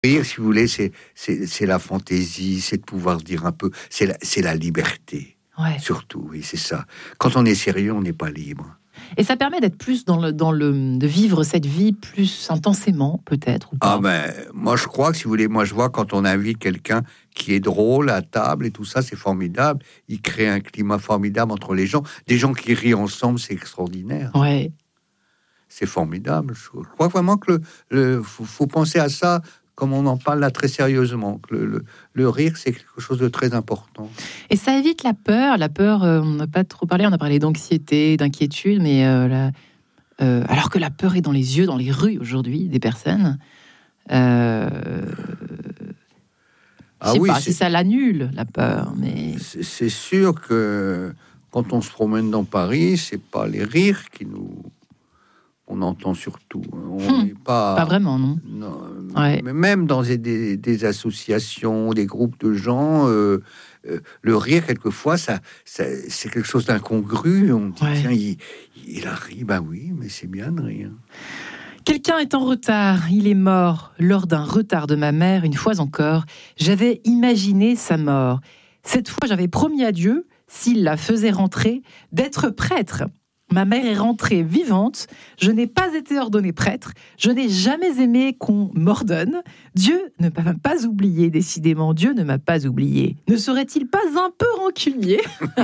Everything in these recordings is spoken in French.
Rire, si vous voulez, c'est la fantaisie, c'est de pouvoir dire un peu, c'est la liberté. Ouais. Surtout, oui, c'est ça. Quand on est sérieux, on n'est pas libre. Et ça permet d'être plus de vivre cette vie plus intensément, peut-être, ou pas. Ah ben, moi je crois que, si vous voulez, moi je vois quand on invite quelqu'un qui est drôle à table et tout ça, c'est formidable. Il crée un climat formidable entre les gens. Des gens qui rient ensemble, c'est extraordinaire. Ouais. C'est formidable. Je crois vraiment que faut penser à ça, comme on en parle là très sérieusement, que le rire, c'est quelque chose de très important. Et ça évite la peur. La peur, on n'a pas trop parlé, on a parlé d'anxiété, d'inquiétude, mais alors que la peur est dans les yeux, dans les rues aujourd'hui des personnes. Je sais pas si ça l'annule, la peur, mais... C'est sûr que quand on se promène dans Paris, c'est pas les rires on entend surtout. On n'est pas vraiment, non. Ouais. Mais même dans des associations, des groupes de gens, le rire, quelquefois, c'est quelque chose d'incongru. On dit, tiens, il a ri. Ben oui, mais c'est bien de rire. Quelqu'un est en retard. Il est mort lors d'un retard de ma mère, une fois encore. J'avais imaginé sa mort. Cette fois, j'avais promis à Dieu, s'il la faisait rentrer, d'être prêtre. Ma mère est rentrée vivante, je n'ai pas été ordonné prêtre, je n'ai jamais aimé qu'on m'ordonne. Dieu ne m'a pas oublié, décidément, Dieu ne m'a pas oublié. Ne serait-il pas un peu rancunier ?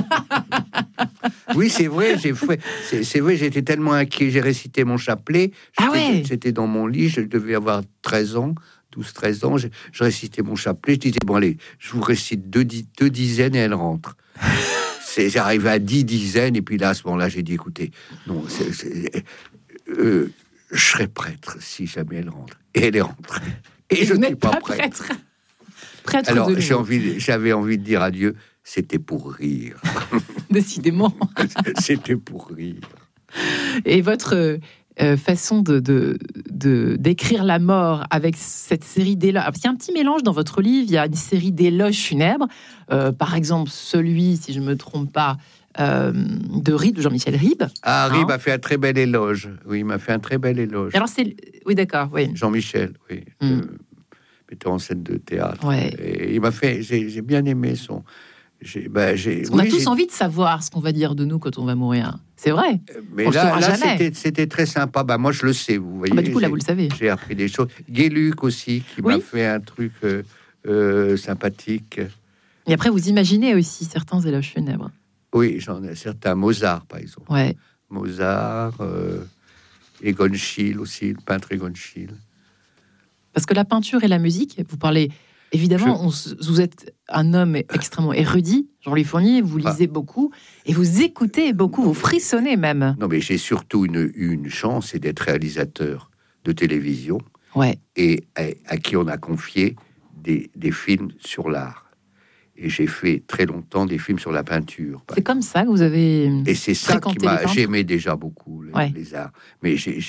Oui, c'est vrai, c'est vrai, j'étais tellement inquiet, j'ai récité mon chapelet, j'étais dans mon lit, je devais avoir 13 ans, 12-13 ans, je récitais mon chapelet, je disais, bon allez, je vous récite deux dizaines et elle rentre. J'arrivais à 10 dizaines, et puis là, à ce moment-là, j'ai dit, écoutez, non, je serai prêtre si jamais elle rentre. Et elle est rentrée. Et je n'étais pas prêtre. Alors, j'avais envie de dire à Dieu, c'était pour rire. Décidément. C'était pour rire. Et votre façon de d'écrire la mort avec cette série d'éloges. Il y a un petit mélange dans votre livre, il y a une série d'éloges funèbres. Par exemple, celui, si je ne me trompe pas, de Ribes, de Jean-Michel Ribes. Ah, Ribes a fait un très bel éloge. Oui, il m'a fait un très bel éloge. Alors, oui, d'accord, oui. Jean-Michel, oui. Metteur en scène de théâtre. Ouais. Et il m'a fait... J'ai bien aimé son... On a tous envie de savoir ce qu'on va dire de nous quand on va mourir. C'est vrai. Mais là c'était très sympa. Moi, je le sais, vous voyez. Du coup, là, vous le savez. J'ai appris des choses. Guéluc aussi, qui m'a fait un truc sympathique. Et après, vous imaginez aussi certains éloges funèbres. Oui, j'en ai certains. Mozart, par exemple. Ouais. Mozart, Egon Schiele aussi, le peintre Egon Schiele. Parce que la peinture et la musique, vous parlez... Évidemment, vous êtes un homme extrêmement érudit, Jean-Louis Fournier, vous lisez beaucoup, et vous écoutez beaucoup, vous frissonnez même. Non, mais j'ai surtout une chance, c'est d'être réalisateur de télévision, et à qui on a confié des films sur l'art. Et j'ai fait très longtemps des films sur la peinture. C'est comme ça que vous avez... Et c'est ça qui m'a... J'aimais déjà beaucoup les arts. Mais j'ai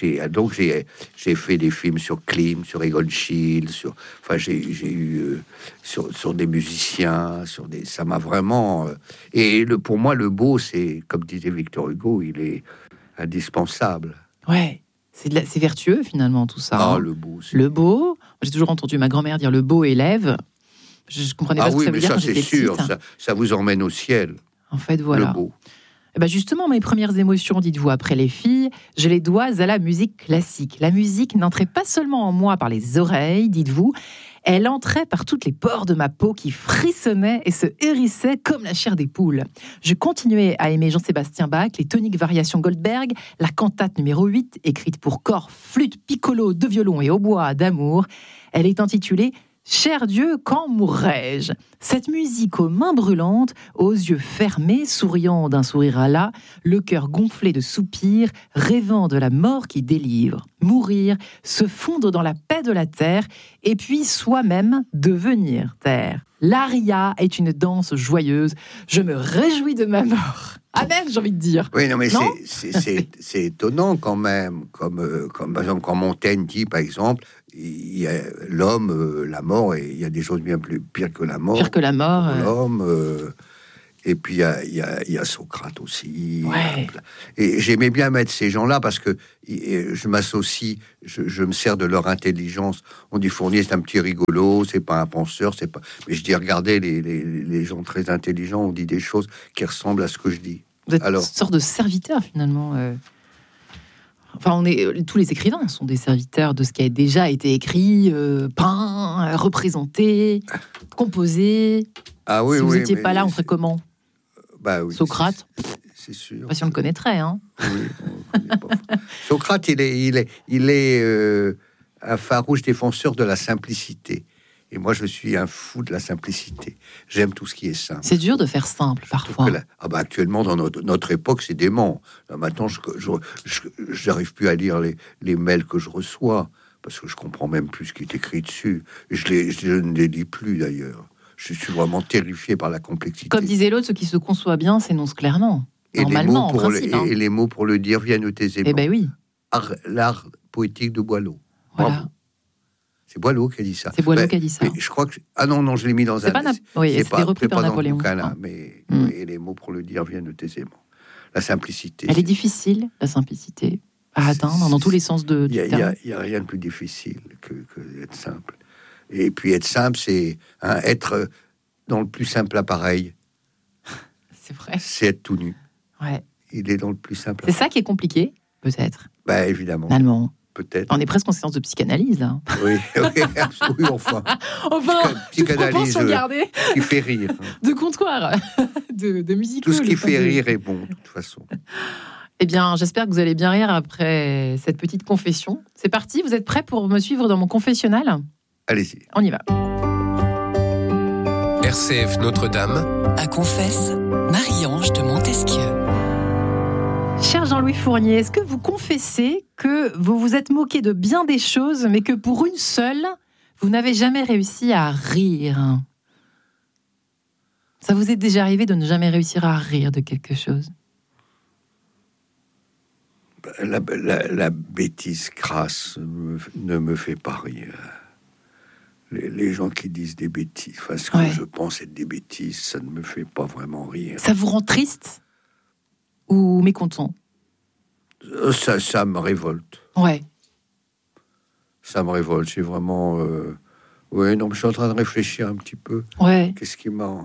fait des films sur Klimt, sur Egon Schiele, j'ai eu sur des musiciens, ça m'a vraiment... Et pour moi, le beau, c'est, comme disait Victor Hugo, il est indispensable. Ouais. C'est vertueux, finalement, tout ça. Ah, le beau. Le beau. J'ai toujours entendu ma grand-mère dire le beau élève. Je comprenais pas ce que ça veut dire quand j'étais petite. Ah oui, mais ça, c'est sûr, ça vous emmène au ciel. En fait, voilà. Le beau. Et justement, mes premières émotions, dites-vous, après les filles, je les dois à la musique classique. La musique n'entrait pas seulement en moi par les oreilles, dites-vous, elle entrait par toutes les pores de ma peau qui frissonnaient et se hérissaient comme la chair des poules. Je continuais à aimer Jean-Sébastien Bach, les toniques variations Goldberg, la cantate numéro 8, écrite pour corps, flûte, piccolo, deux violons et hautbois d'amour. Elle est intitulée Cher Dieu, quand mourrai-je ? Cette musique aux mains brûlantes, aux yeux fermés, souriant d'un sourire à la, le cœur gonflé de soupirs, rêvant de la mort qui délivre. Mourir, se fondre dans la paix de la terre, et puis soi-même devenir terre. L'aria est une danse joyeuse, je me réjouis de ma mort. Amen, j'ai envie de dire. Oui, non, mais c'est étonnant quand même, comme par exemple quand Montaigne dit, par exemple, il y a l'homme, la mort, et il y a des choses bien plus pires que la mort. Pire que la mort. L'homme, Et puis il y a Socrate aussi. Ouais. Et j'aimais bien mettre ces gens-là parce que je m'associe, je me sers de leur intelligence. On dit Fournier, c'est un petit rigolo, c'est pas un penseur, c'est pas. Mais je dis, regardez les gens très intelligents, on dit des choses qui ressemblent à ce que je dis. Vous êtes une sorte de serviteur finalement. Enfin, tous les écrivains sont des serviteurs de ce qui a déjà été écrit, peint, représenté, composé. Ah oui, si vous oui, n'étiez pas là, on ferait comment? Bah oui, Socrate, c'est sûr. pas si on le connaîtrait, hein. Oui, on connaît pas. Socrate, il est un farouche défenseur de la simplicité. Et moi, je suis un fou de la simplicité. J'aime tout ce qui est simple. C'est dur de faire simple, parfois. Actuellement, dans notre époque, c'est dément. Là, maintenant, je n'arrive plus à lire les mails que je reçois, parce que je comprends même plus ce qui est écrit dessus. Je ne les lis plus, d'ailleurs. Je suis vraiment terrifié par la complexité. Comme disait l'autre, ce qui se conçoit bien s'énonce clairement. Normalement, en principe. Et les mots pour le dire viennent aisément. Eh ben oui. L'art poétique de Boileau. Voilà. Bravo. C'est Boileau qui a dit ça. C'est Boileau qui a dit ça. Je crois que... Ah non, je l'ai mis dans un... c'était repris par Napoléon. Bouquin, mais les mots pour le dire viennent aisément. La simplicité. Elle est difficile, la simplicité, à atteindre dans tous les sens du terme. Il n'y a rien de plus difficile que d'être simple. Et puis être simple, c'est être dans le plus simple appareil. C'est vrai. C'est être tout nu. Ouais. Il est dans le plus simple appareil. C'est ça qui est compliqué, peut-être. Bah, évidemment. Finalement. Peut-être. On est presque en séance de psychanalyse, là. Oui, enfin. Psychanalyse qui fait rire. De comptoir, de musique. Tout ce qui fait rire est bon, de toute façon. Eh bien, j'espère que vous allez bien rire après cette petite confession. C'est parti, vous êtes prêts pour me suivre dans mon confessionnal ? Allez-y. On y va. RCF Notre-Dame. À confesse, Marie-Ange de Montesquieu. Cher Jean-Louis Fournier, est-ce que vous confessez que vous vous êtes moqué de bien des choses, mais que pour une seule, vous n'avez jamais réussi à rire ? Ça vous est déjà arrivé de ne jamais réussir à rire de quelque chose ? La bêtise crasse ne me fait pas rire. Les gens qui disent des bêtises, enfin, ce que je pense être des bêtises, ça ne me fait pas vraiment rire. Ça vous rend triste ou mécontent ? Ça me révolte. Ouais. Ça me révolte. C'est vraiment... Oui, non, je suis en train de réfléchir un petit peu. Ouais. Qu'est-ce qui m'a...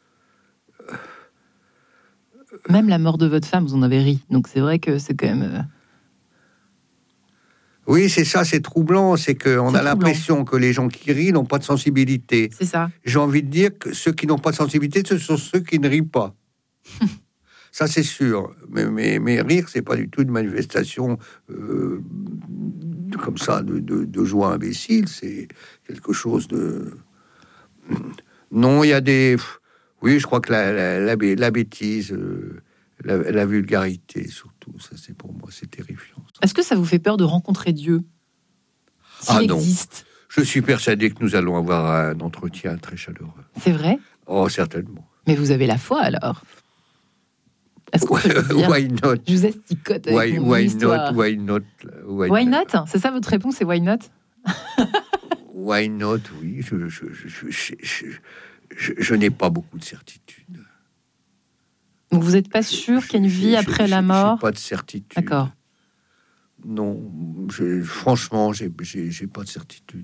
Même la mort de votre femme, vous en avez ri. Donc c'est vrai que c'est quand même... Oui, c'est ça, c'est troublant. C'est qu'on a l'impression que les gens qui rient n'ont pas de sensibilité. C'est ça. J'ai envie de dire que ceux qui n'ont pas de sensibilité, ce sont ceux qui ne rient pas. Ça, c'est sûr. Mais rire, c'est pas du tout une manifestation comme ça de joie imbécile. C'est quelque chose de... Non, il y a des... Oui, je crois que la bêtise, la vulgarité, surtout, ça, c'est pour moi, c'est terrifiant. Est-ce que ça vous fait peur de rencontrer Dieu ? S'il existe ? Non. Je suis persuadé que nous allons avoir un entretien très chaleureux. C'est vrai ? Oh, certainement. Mais vous avez la foi, alors ? Est-ce qu'on peut le dire ? Why not ? Je vous asticote avec mon histoire. Why not ? Why not ? C'est ça votre réponse, c'est why not ? Why not ? Oui, je n'ai pas beaucoup de certitude. Donc vous n'êtes pas sûr qu'il y a une vie après la mort ? J'ai pas de certitude. D'accord. Non, franchement, j'ai pas de certitude.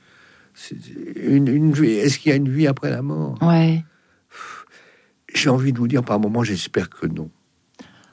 Une vie. Est-ce qu'il y a une vie après la mort ? Ouais. J'ai envie de vous dire par moment, j'espère que non. Pourquoi ?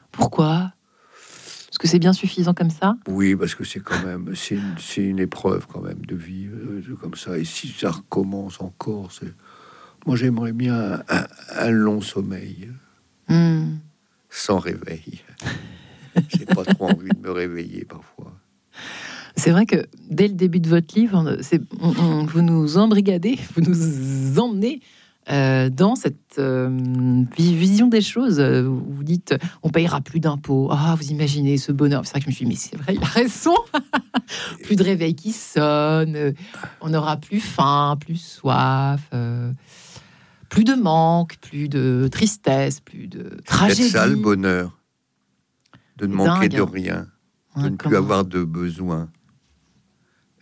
Parce que c'est bien suffisant comme ça ? Oui, parce que c'est quand même, c'est une épreuve quand même de vivre comme ça. Et si ça recommence encore, moi j'aimerais bien un long sommeil, sans réveil. J'ai pas trop envie de me réveiller parfois. C'est vrai que dès le début de votre livre, vous nous embrigadez, vous nous emmenez dans cette vision des choses. Vous dites, on payera plus d'impôts. Ah, vous imaginez ce bonheur. C'est vrai que je me suis dit, mais c'est vrai, il a raison. Plus de réveil qui sonne, on n'aura plus faim, plus soif, plus de manque, plus de tristesse, plus de tragédie. C'est ça le bonheur, de ne manquer de rien, de ne plus avoir de besoin.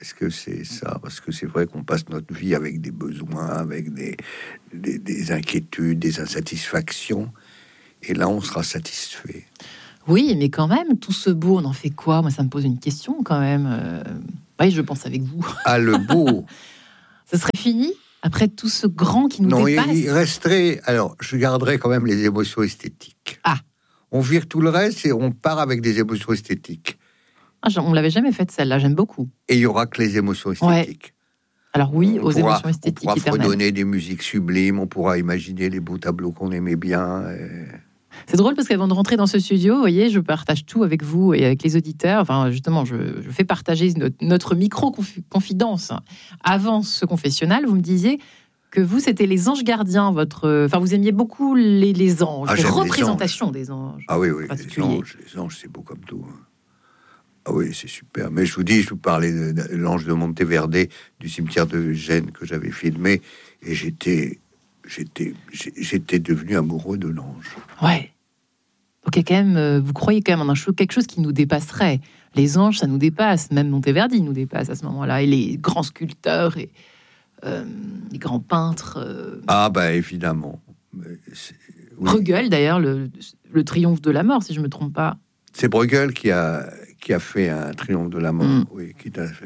Est-ce que c'est ça? Parce que c'est vrai qu'on passe notre vie avec des besoins, avec des inquiétudes, des insatisfactions. Et là, on sera satisfait. Oui, mais quand même, tout ce beau, on en fait quoi? Moi, ça me pose une question quand même. Oui, je pense avec vous. Ah, le beau. Ça serait fini après tout ce grand qui nous dépasse? Non, il resterait... Alors, je garderai quand même les émotions esthétiques. Ah. On vire tout le reste et on part avec des émotions esthétiques. Ah, on ne l'avait jamais faite, celle-là, j'aime beaucoup. Et il y aura que les émotions esthétiques. Ouais. Alors oui, aux émotions esthétiques éternelles. On pourra fredonner des musiques sublimes, on pourra imaginer les beaux tableaux qu'on aimait bien. C'est drôle parce qu'avant de rentrer dans ce studio, vous voyez, je partage tout avec vous et avec les auditeurs. Enfin, justement, je fais partager notre micro-confidence. Avant ce confessionnal, vous me disiez que vous, c'était les anges gardiens, Enfin, vous aimiez beaucoup les anges, les représentations des anges. Ah oui, les anges, c'est beau comme tout. Ah oui, c'est super. Mais je vous parlais de l'ange de Monteverde, du cimetière de Gênes que j'avais filmé, et j'étais devenu amoureux de l'ange. Ouais. Ok, quand même, vous croyez quand même en quelque chose qui nous dépasserait. Les anges, ça nous dépasse. Même Monteverdi nous dépasse à ce moment-là. Et les grands sculpteurs et les grands peintres. Ah bah évidemment. Oui. Bruegel, d'ailleurs, le triomphe de la mort, si je me trompe pas. C'est Bruegel qui a fait un triomphe de la mort. Oui,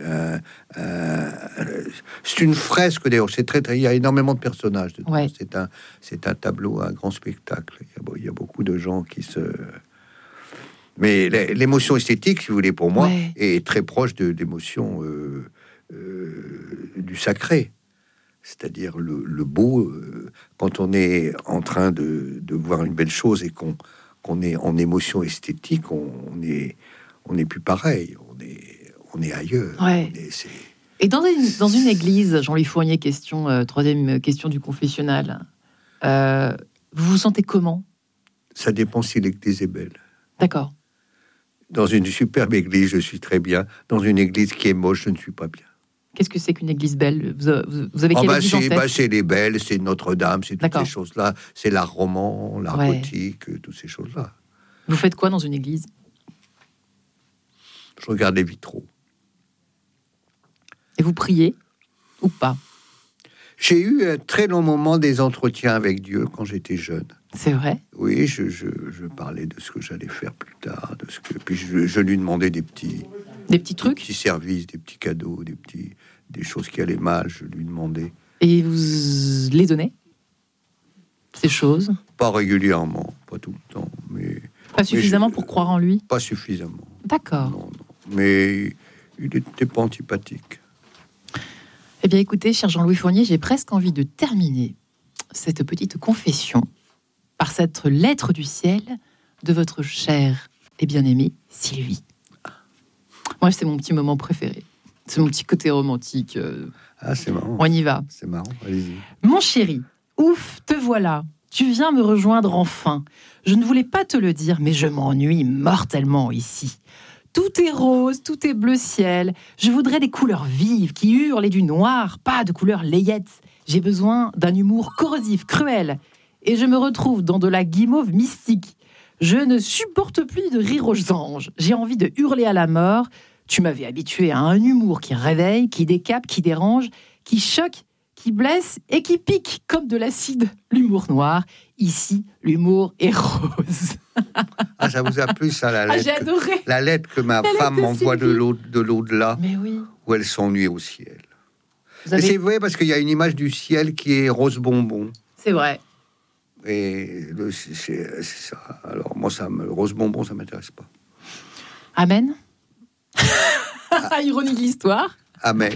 c'est une fresque d'ailleurs. Il y a énormément de personnages dedans. Ouais. C'est un tableau, un grand spectacle. Il y a beaucoup de gens qui se. Mais l'émotion esthétique, si vous voulez, pour moi, est très proche de l'émotion du sacré. C'est-à-dire le beau. Quand on est en train de voir une belle chose et qu'on est en émotion esthétique, on n'est plus pareil, on est ailleurs. Ouais. Et dans une église, Jean-Louis Fournier, troisième question du confessionnal, vous vous sentez comment? Ça dépend si l'église est belle. D'accord. Dans une superbe église, je suis très bien. Dans une église qui est moche, je ne suis pas bien. Qu'est-ce que c'est qu'une église belle? Vous avez quelle église en tête? C'est les belles, c'est Notre-Dame, c'est toutes ces choses-là. C'est l'art roman, l'art gothique, toutes ces choses-là. Vous faites quoi dans une église? Je regarde les vitraux. Et vous priez ou pas? J'ai eu un très long moment des entretiens avec Dieu quand j'étais jeune. C'est vrai? Oui, je parlais de ce que j'allais faire plus tard, puis je lui demandais des petits trucs, des petits services, des petits cadeaux, des choses qui allaient mal. Je lui demandais. Et vous les donnez, ces choses? Pas régulièrement, pas tout le temps, mais pas suffisamment pour croire en lui. Pas suffisamment. D'accord. Non. Mais il n'était pas antipathique. Eh bien, écoutez, cher Jean-Louis Fournier, j'ai presque envie de terminer cette petite confession par cette lettre du ciel de votre chère et bien-aimée Sylvie. Moi, c'est mon petit moment préféré. C'est mon petit côté romantique. Ah, c'est marrant. On y va. C'est marrant, allez-y. Mon chéri, ouf, te voilà. Tu viens me rejoindre enfin. Je ne voulais pas te le dire, mais je m'ennuie mortellement ici. Tout est rose, tout est bleu ciel. Je voudrais des couleurs vives qui hurlent et du noir, pas de couleurs layettes. J'ai besoin d'un humour corrosif, cruel. Et je me retrouve dans de la guimauve mystique. Je ne supporte plus de rire aux anges. J'ai envie de hurler à la mort. Tu m'avais habitué à un humour qui réveille, qui décape, qui dérange, qui choque, qui blesse et qui pique comme de l'acide. L'humour noir. Ici, l'humour est rose. Ah, ça vous a plu, ça, la lettre? J'ai adoré. La lettre que ma femme m'envoie de l'au-delà, mais oui, où elle s'ennuie au ciel. C'est vrai, parce qu'il y a une image du ciel qui est rose bonbon. C'est vrai. Et c'est ça. Alors, moi, rose bonbon, ça m'intéresse pas. Amen. Ironie de l'histoire. Amen.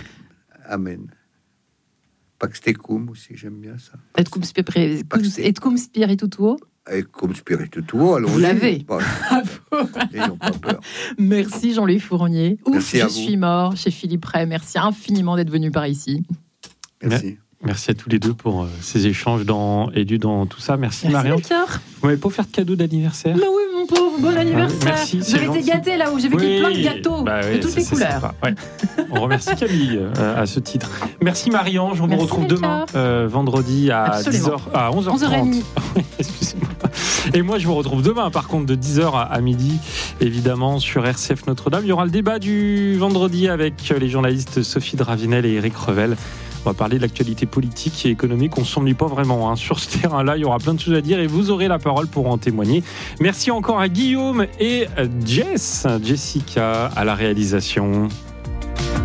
Pax tecum aussi, j'aime bien ça. Et cum spirituo. Et cum spirituo, allons-y. Vous l'avez. N'ayons pas peur. Merci Jean-Louis Fournier. Merci à vous. Je suis mort chez Philippe Ray. Merci infiniment d'être venu par ici. Merci. Merci à tous les deux pour ces échanges dans tout ça. Merci Marion. Vous m'avez pas offert de cadeau d'anniversaire? Mais oui, mon pauvre, bon anniversaire. Merci. J'ai été gâtée là où j'ai vu qu'il y a plein de gâteaux de toutes les couleurs. Ouais. On remercie Camille à ce titre. Merci Marie-Ange. On vous retrouve demain, vendredi à 11h30. Excusez-moi. Et moi, je vous retrouve demain, par contre, de 10h à midi, évidemment, sur RCF Notre-Dame. Il y aura le débat du vendredi avec les journalistes Sophie Dravinel et Éric Revel. On va parler de l'actualité politique et économique. On ne s'ennuie pas vraiment sur ce terrain-là. Il y aura plein de choses à dire et vous aurez la parole pour en témoigner. Merci encore à Guillaume et Jessica à la réalisation.